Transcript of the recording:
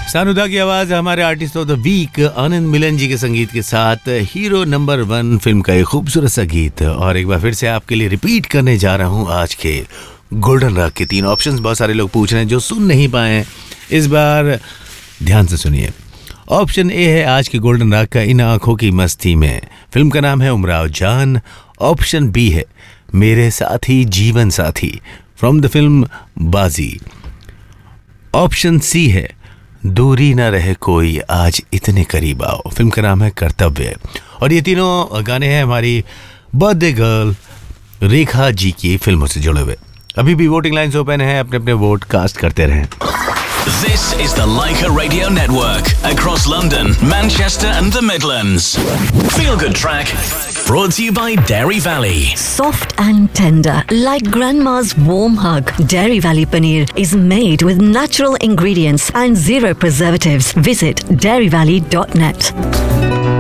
सानुदा की आवाज हमारे आर्टिस्ट ऑफ द वीक आनंद मिलन जी के संगीत के साथ हीरो नंबर 1 फिल्म का एक खूबसूरत सा गीत। और एक बार फिर से आपके लिए रिपीट करने जा रहा हूँ आज के गोल्डन रॉक के 3 ऑप्शंस। बहुत सारे लोग पूछ रहे हैं जो सुन नहीं पाए, इस बार ध्यान से सुनिए। ऑप्शन ए है आज के गोल्डन रॉक का इन आंखों की मस्ती में, फिल्म का नाम है उमराव जान। ऑप्शन बी है मेरे साथी जीवन साथी फ्रॉम द फिल्म बाजी। ऑप्शन सी है दूरी न रहे कोई आज इतने करीब आओ, फिल्म का नाम है कर्तव्य। और ये तीनों गाने हैं हमारी बर्थडे गर्ल रेखा जी की फिल्मों से जुड़े हुए। अभी भी वोटिंग लाइन्स ओपन है, अपने अपने वोट कास्ट करते रहें। This is the Leica Radio Network across London, Manchester and the Midlands. Feel Good Track brought to you by Dairy Valley. Soft and tender, like grandma's warm hug. Dairy Valley Paneer is made with natural ingredients and zero preservatives. Visit dairyvalley.net.